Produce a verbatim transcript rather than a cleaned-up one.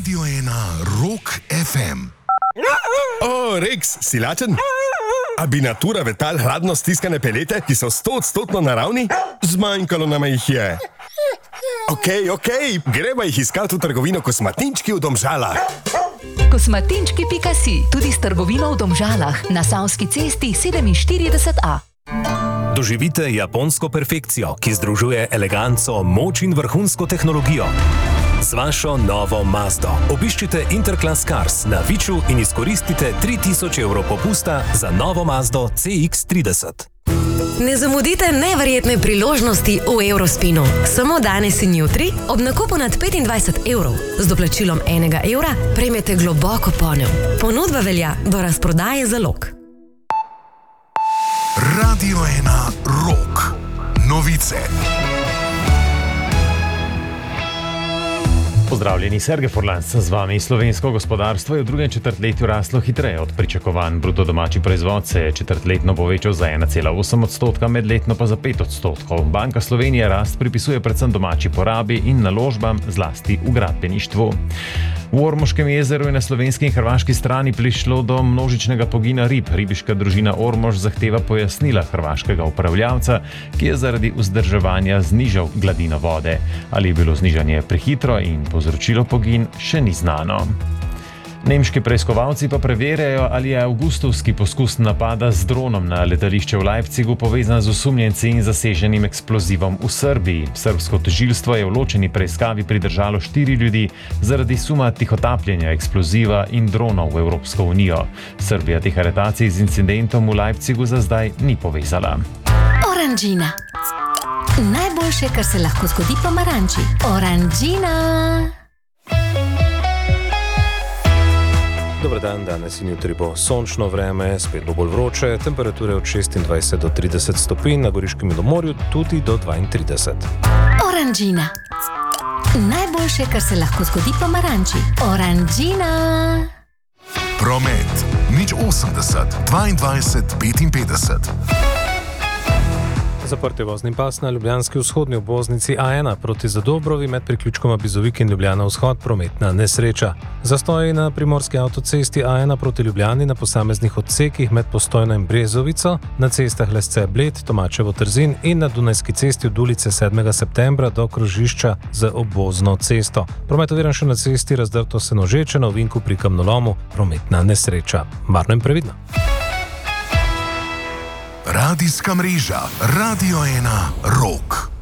Radio ena Rock ef em. O, Rex, si lačen? A bi natura vetal hladno stiskane pelete, ki so stoodstotno naravni? Zmanjkalo nam jih je. Okej, okej, gremo jih iskati v trgovino Kosmatinčki v Domžalah. Kosmatinčki pika si, tudi s trgovino v Domžalah, na Savski cesti sedeminštirideset A. Doživite japonsko perfekcijo, ki združuje eleganco, moč in vrhunsko tehnologijo. Z vašo novo Mazdo obiščite Interclass Cars na Viču in izkoristite tri tisoč evrov popusta za novo Mazdo C X trideset. Ne zamudite neverjetne priložnosti v Eurospinu. Samo danes in jutri ob nakupu nad petindvajset evrov z doplačilom enega evra prejmete globoko ponev. Ponudba velja do razprodaje zalog. Radio ena Rock. Novice. Pozdravljeni, Sergej Furlanc, z vami. Slovensko gospodarstvo je v drugem četrtletju raslo hitreje od pričakovanj. Bruto domači proizvod se je četrtletno povečal za ena cela osem odstotka, medletno pa za pet odstotkov. Banka Slovenije rast pripisuje predvsem domači porabi in naložbam, zlasti v gradbeništvu. V Ormoškem jezeru je na slovenski in hrvaški strani prišlo do množičnega pogina rib. Ribiška družina Ormož zahteva pojasnila hrvaškega upravljavca, ki je zaradi vzdrževanja znižal gladino vode. Ali je bilo znižanje prehitro in povzročilo pogin, še ni znano. Nemški preiskovalci pa preverjajo, ali je avgustovski poskus napada z dronom na letališče v Leipzigu povezan z osumljenci in zaseženim eksplozivom v Srbiji. Srbsko tožilstvo je v ločeni preiskavi pridržalo štiri ljudi zaradi suma tihotapljenja eksploziva in dronov v Evropsko unijo. Srbija teh aretacij z incidentom v Leipzigu za zdaj ni povezala. Oranžina. Najboljše, kar se lahko zgodi pomaranči. Oranžina. Dobar dan, danes in jutri bo sončno vreme, spet bo bolj vroče, temperature od šestindvajset do trideset stopinj, na Goriškem in morju tudi do dvaintrideset. Oranžina. Najboljše, kar se lahko zgodi pomaranči. Oranžina. Promet. Nič osemdeset, dvaindvajset, petinpetdeset. Zaprt je vozni pas na ljubljanski vzhodni obvoznici A ena proti Zadobrovi med priključkoma Bizovik in Ljubljana vzhod, prometna nesreča. Zastoji na primorski avtocesti A ena proti Ljubljani na posameznih odsekih med Postojno in Brezovico, na cestah Lesce Bled, Tomačevo Trzin in na Dunajski cesti od ulice sedmega septembra do krožišča z obvozno cesto. Promet oviran še na cesti Razdrto Senožeče na ovinku pri Kamnolomu, prometna nesreča. Varno in previdno. Radijska mreža Radio ena Rock.